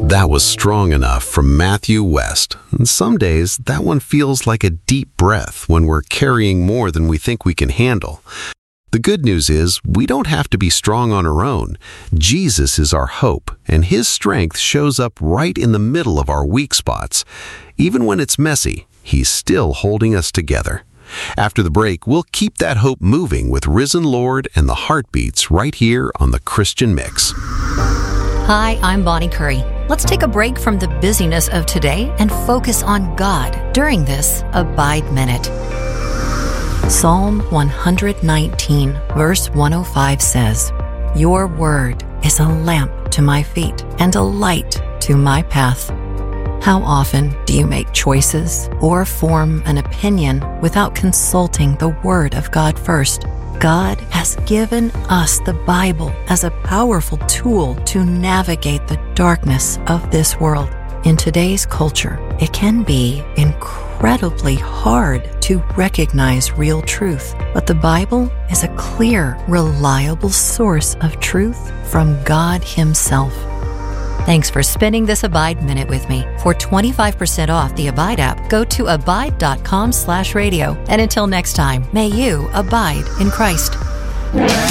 That was strong enough from Matthew West. And some days, that one feels like a deep breath when we're carrying more than we think we can handle. The good news is, we don't have to be strong on our own. Jesus is our hope, and His strength shows up right in the middle of our weak spots. Even when it's messy, He's still holding us together. After the break, we'll keep that hope moving with Risen Lord and the Heartbeats right here on the Christian Mix. Hi, I'm Bonnie Curry. Let's take a break from the busyness of today and focus on God during this Abide Minute. Psalm 119, verse 105 says, "Your word is a lamp to my feet and a light to my path." How often do you make choices or form an opinion without consulting the Word of God first? God has given us the Bible as a powerful tool to navigate the darkness of this world. In today's culture, it can be incredibly hard to recognize real truth, but the Bible is a clear, reliable source of truth from God Himself. Thanks for spending this Abide Minute with me. For 25% off the Abide app, go to abide.com/radio. And until next time, may you abide in Christ.